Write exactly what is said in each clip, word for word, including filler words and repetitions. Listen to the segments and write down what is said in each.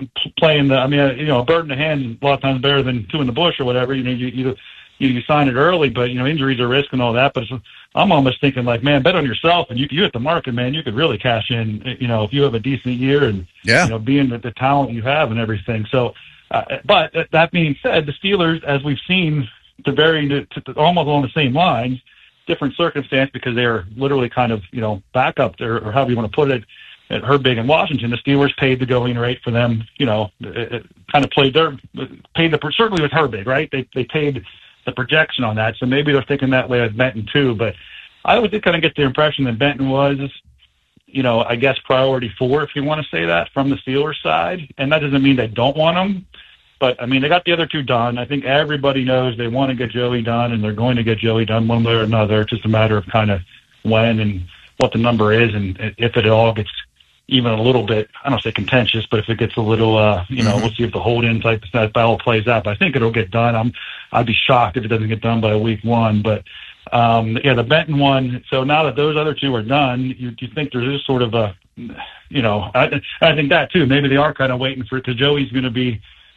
playing the. I mean, you know, a bird in the hand is a lot of times better than two in the bush or whatever. You know, you you you, you sign it early, but you know, injuries are risk and all that. But it's, I'm almost thinking like, man, bet on yourself, and you you hit the market, man. You could really cash in. You know, if you have a decent year and yeah. you know, being the, the talent you have and everything. So, uh, but that being said, the Steelers, as we've seen, to varying to, to almost along the same lines, different circumstance because they're literally kind of, you know, backup there, or however you want to put it, at Herbig in Washington. The Steelers paid the going rate for them, you know, it, it kind of played their, paid the, certainly with Herbig, right? They they paid the projection on that. So maybe they're thinking that way with Benton too. But I always did kind of get the impression that Benton was, you know, I guess priority four, if you want to say that, from the Steelers side. And that doesn't mean they don't want him. But, I mean, they got the other two done. I think everybody knows they want to get Joey done, and they're going to get Joey done one way or another. It's just a matter of kind of when and what the number is, and if it all gets even a little bit, I don't say contentious, but if it gets a little, uh, you know, mm-hmm. we'll see if the hold-in type of battle plays out. But I think it'll get done. I'm, I'd be shocked if it doesn't get done by week one. But, um, yeah, the Benton one, so now that those other two are done, you, you think there is sort of a, you know, I, I think that, too. Maybe they are kind of waiting for it because Joey's going to be,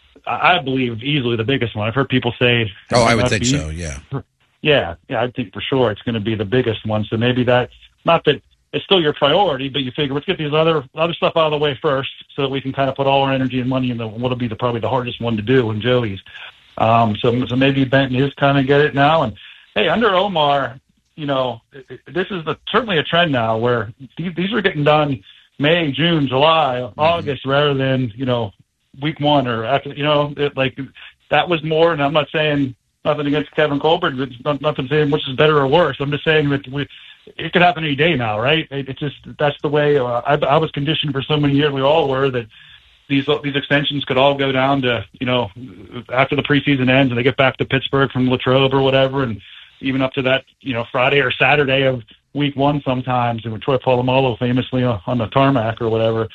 I believe, easily the biggest one. I've heard people say. Oh, I would think be, so, yeah. Yeah, yeah, I think for sure it's going to be the biggest one. So maybe that's not that it's still your priority, but you figure let's get these other other stuff out of the way first so that we can kind of put all our energy and money in the what'll be the probably the hardest one to do in Joey's. Um, so, so maybe Benton is kind of get it now. And, hey, under Omar, you know, this is the, certainly a trend now where these, these are getting done May, June, July, mm-hmm. August, rather than, you know, week one or after, you know, it, like that was more, and I'm not saying nothing against Kevin Colbert, it's not, nothing saying which is better or worse. I'm just saying that we, it could happen any day now, right? It, it's just, that's the way uh, I, I was conditioned for so many years, we all were, that these these extensions could all go down to, you know, after the preseason ends and they get back to Pittsburgh from Latrobe or whatever, and even up to that, you know, Friday or Saturday of week one sometimes, and with Troy Polamalu famously on, on the tarmac or whatever.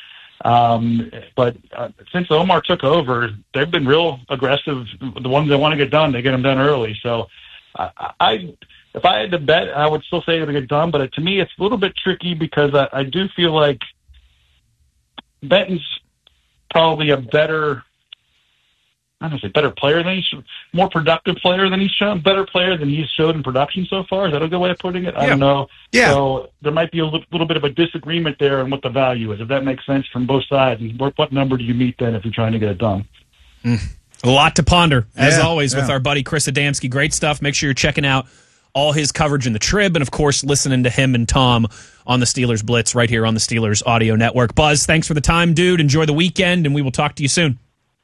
Um, but uh, since Omar took over, they've been real aggressive. The ones that want to get done, they get them done early. So I, I if I had to bet, I would still say it'll get done. But to me, it's a little bit tricky because I, I do feel like Benton's probably a better, I don't know, say better player than he's, more productive player than he's shown, better player than he's showed in production so far. Is that a good way of putting it? I yeah. don't know. Yeah. So there might be a little, little bit of a disagreement there on what the value is, if that makes sense from both sides. And what, what number do you meet then if you're trying to get it done? Mm. A lot to ponder, as yeah, always, yeah. with our buddy Chris Adamski. Great stuff. Make sure you're checking out all his coverage in the Trib, and, of course, listening to him and Tom on the Steelers Blitz right here on the Steelers Audio Network. Buzz, thanks for the time, dude. Enjoy the weekend, and we will talk to you soon.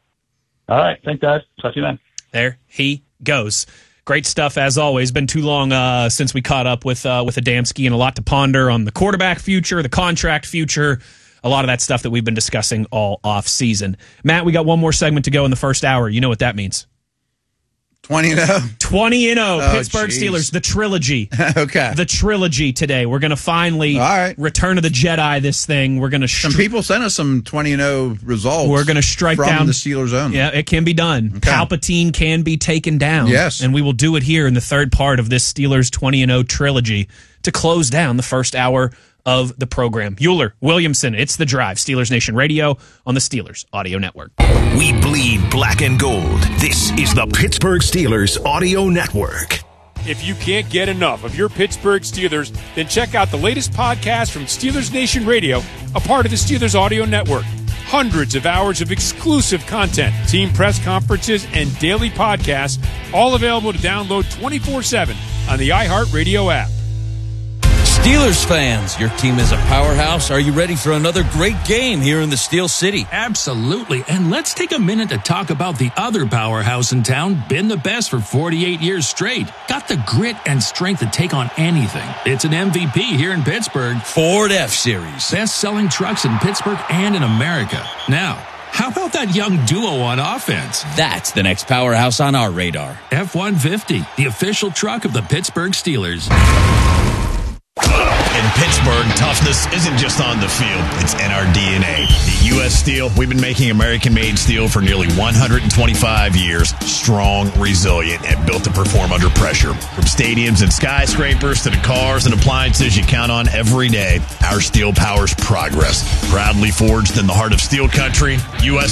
All right. Thanks, guys. Talk to you then. There he goes. Great stuff, as always. Been too long uh, since we caught up with uh, with Adamski, and a lot to ponder on the quarterback future, the contract future, a lot of that stuff that we've been discussing all off season. Matt, we got one more segment to go in the first hour. You know what that means. twenty and oh twenty and oh Oh, Pittsburgh geez. Steelers, the trilogy. Okay. The trilogy today. We're going to finally All right. Return of the Jedi this thing. We're going to Some people sent us some twenty and oh results. We're going to strike from down the Steelers own. Yeah, it can be done. Okay. Palpatine can be taken down. Yes. And we will do it here in the third part of this Steelers twenty and oh trilogy to close down the first hour of the program. Euler, Williamson, it's The Drive, Steelers Nation Radio on the Steelers Audio Network. We bleed black and gold. This is the Pittsburgh Steelers Audio Network. If you can't get enough of your Pittsburgh Steelers, then check out the latest podcast from Steelers Nation Radio, a part of the Steelers Audio Network. Hundreds of hours of exclusive content, team press conferences, and daily podcasts, all available to download twenty-four seven on the iHeartRadio app. Steelers fans, your team is a powerhouse. Are you ready for another great game here in the Steel City? Absolutely. And let's take a minute to talk about the other powerhouse in town, been the best for forty-eight years straight. Got the grit and strength to take on anything. It's an M V P here in Pittsburgh. Ford F-Series. Best-selling trucks in Pittsburgh and in America. Now, how about that young duo on offense? That's the next powerhouse on our radar. F one fifty, the official truck of the Pittsburgh Steelers. In Pittsburgh, toughness isn't just on the field, it's in our D N A. At U S Steel, we've been making American-made steel for nearly one hundred twenty-five years, strong, resilient, and built to perform under pressure. From stadiums and skyscrapers to the cars and appliances you count on every day, our steel powers progress. Proudly forged in the heart of steel country, U S